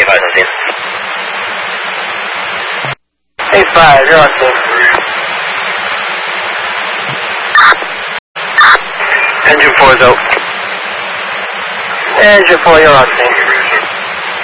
85 中心。 85 you're on scene. Engine 4 is out. Engine 4 you're on scene.